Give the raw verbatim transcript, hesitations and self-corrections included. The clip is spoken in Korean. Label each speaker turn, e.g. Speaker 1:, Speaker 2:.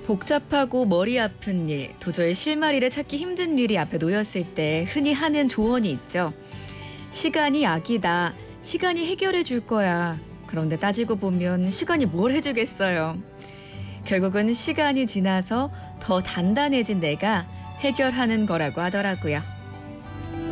Speaker 1: 복잡하고 머리 아픈 일, 도저히 실마리를 찾기 힘든 일이 앞에 놓였을 때 흔히 하는 조언이 있죠. 시간이 약이다. 시간이 해결해 줄 거야. 그런데 따지고 보면 시간이 뭘 해주겠어요. 결국은 시간이 지나서 더 단단해진 내가 해결하는 거라고 하더라고요.